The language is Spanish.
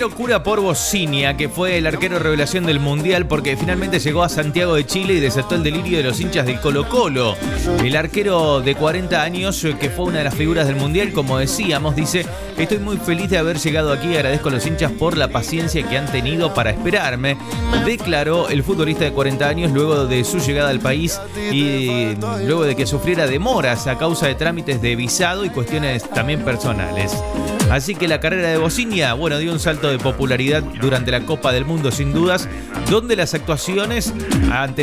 locura por Bocinia, que fue el arquero revelación del Mundial, porque finalmente llegó a Santiago de Chile y desató el delirio de los hinchas del Colo-Colo. El arquero de 40 años, que fue una de las figuras del Mundial, como decíamos, dice: estoy muy feliz de haber llegado aquí y agradezco a los hinchas por la paciencia que han tenido para esperarme, declaró el futbolista de 40 años luego de su llegada al país y luego de que sufriera demoras a causa de trámites de visado y cuestiones también personales. Así que la carrera de Bocinia, bueno, dio un salto de popularidad durante la Copa del Mundo sin dudas, donde las actuaciones ante